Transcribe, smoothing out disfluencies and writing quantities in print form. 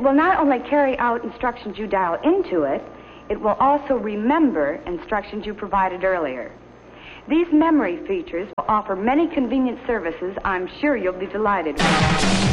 will not only carry out instructions you dial into it, it will also remember instructions you provided earlier. These memory features will offer many convenient services I'm sure you'll be delighted with.